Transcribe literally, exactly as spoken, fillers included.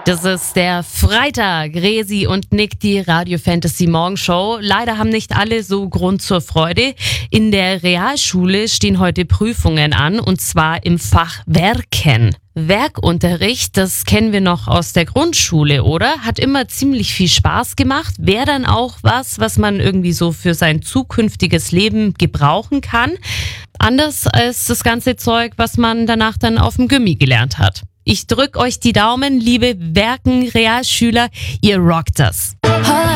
Das ist der Freitag. Resi und Nick, die Radio Fantasy Morgenshow. Leider haben nicht alle so Grund zur Freude. In der Realschule stehen heute Prüfungen an, und zwar im Fach Werken. Werkunterricht, das kennen wir noch aus der Grundschule, oder? Hat immer ziemlich viel Spaß gemacht. Wäre dann auch was, was man irgendwie so für sein zukünftiges Leben gebrauchen kann. Anders als das ganze Zeug, was man danach dann auf dem Gymi gelernt hat. Ich drück euch die Daumen, liebe Werken-Realschüler, ihr rockt das.